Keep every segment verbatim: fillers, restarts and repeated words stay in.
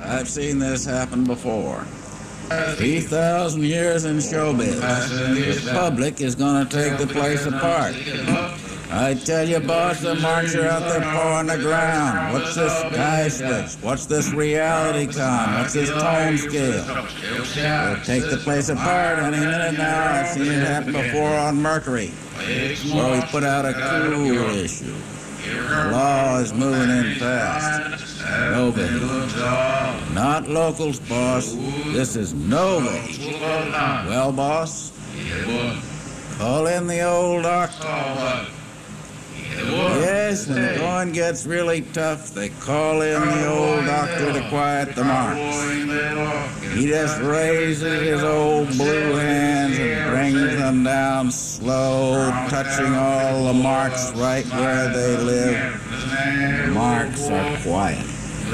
I've seen this happen before. Three thousand years in showbiz. The public is going to take the place apart. I tell you, boss, the marks are out there pawing the ground. What's this sky switch? What's this reality con? What's this tone scale? They'll take the place apart any minute now. I've seen it happen before on Mercury, where we put out a cool issue. The law is moving in fast. Nova. Not locals, boss. This is Nova. Well, boss, call in the old doctor. Yes, when the going gets really tough, they call in the old doctor to quiet the marks. He just raises his old blue hands and brings them down slow, touching all the marks right where they live. The marks are quiet.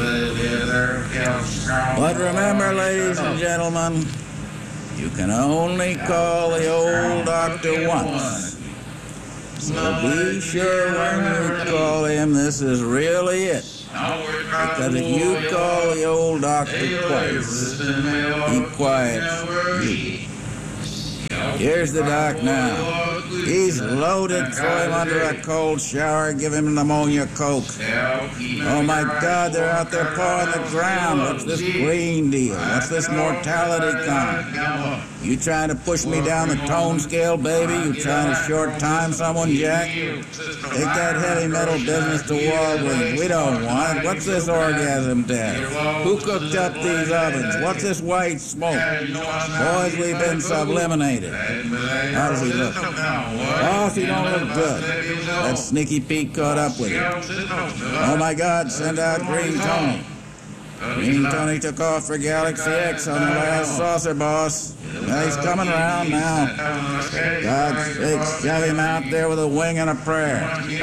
But remember, ladies and gentlemen, you can only call the old doctor once. So be sure when you call him, this is really it. Because if you call the old doctor twice, he quiets you. Here's the doc now. He's loaded. Throw him under a cold shower. Give him pneumonia coke. Oh, my God, they're out there pawing the ground. What's this green deal? What's this mortality con? You trying to push me down the tone scale, baby? You trying to short time someone, Jack? Take that heavy metal business to Walgreens. We don't want it. What's this orgasm test? Who cooked up these ovens? What's this white smoke? Boys, we've been subliminated. How does he look? Boss, he don't look good. That sneaky Pete caught up with him. Oh, my God, send out Green Tony. Green Tony took off for Galaxy X on the last saucer, boss. Well, he's coming around now. God's sakes, shove him out there with a wing and a prayer.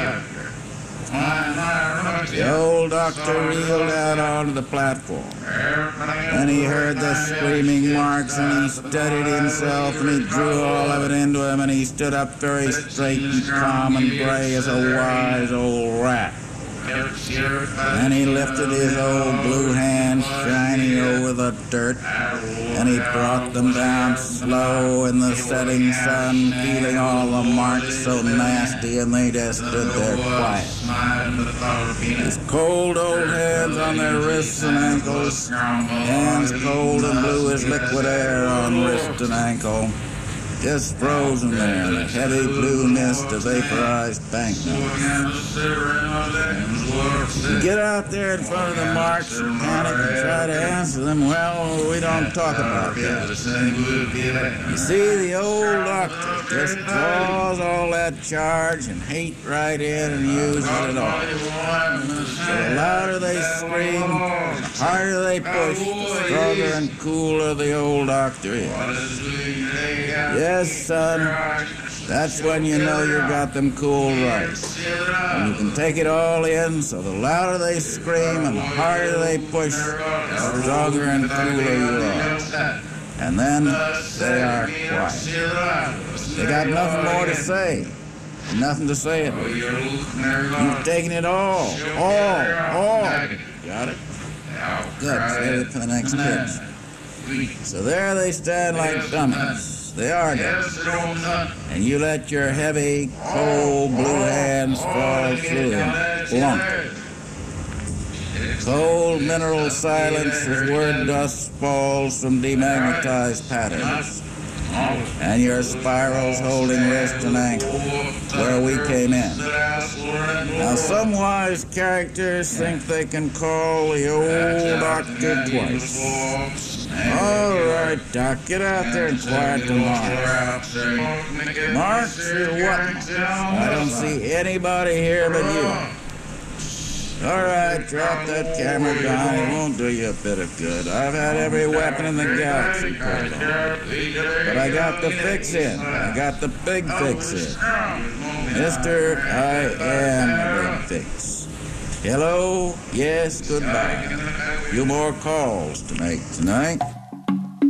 The old doctor reeled out onto the platform. Then he heard the screaming marks, and he steadied himself, and he drew all of it into him, and he stood up very straight and calm and gray as a wise old rat. Then he lifted his old blue hand, shiny over the dirt, and he brought them down slow in the setting sun, feeling all the marks so nasty, and they just stood there quiet. His cold old hands on their wrists and ankles, hands cold and blue as liquid air on wrist and ankle, just frozen there in the heavy blue mist of vaporized banknotes. You get out there in front of the marks and panic and try to answer them. Well, we don't talk about that. You see, the old doctor just draws all that charge and hate right in and uses it all. The louder they scream, the harder they push, the stronger and cooler the old doctor is. Yes, son, that's when you know you got them cool right. And you can take it all in, so the louder they scream and the harder they push, the stronger and cooler you are. And then they are quiet. They got nothing more to say. Nothing to say it with. You've taken it all. All. All. Got it? Good. Save it for the next pitch. So there they stand like dummies. They are dummies. And you let your heavy, cold, blue hands fall through them. Plump. Cold mineral silence as word dust falls from demagnetized patterns. And your spirals holding wrist and ankle, where we came in. Now, some wise characters think they can call the old doctor twice. All right, Doc, get out there and quiet the marks. Marks or what? I don't see anybody here but you. All right, drop that camera down. It won't do you a bit of good. I've had every weapon in the galaxy pulled on. But I got the fix in. I got the big fix in. Mister, I am the big fix. Hello? Yes, goodbye. A few more calls to make tonight.